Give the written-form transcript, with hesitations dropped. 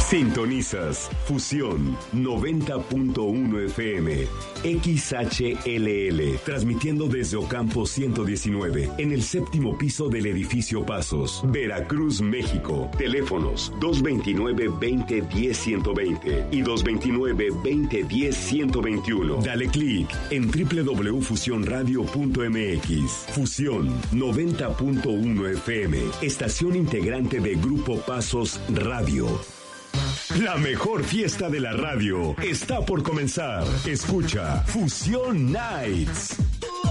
Sintonizas Fusión 90.1 FM XHLL, transmitiendo desde Ocampo 119, en el séptimo piso del edificio Pasos, Veracruz, México. Teléfonos 229-2010-120 y 229-2010-121. Dale clic en www.fusionradio.mx. Fusión 90.1 FM, estación integrante de Grupo Pasos Radio. La mejor fiesta de la radio está por comenzar. Escucha Fusión Nights.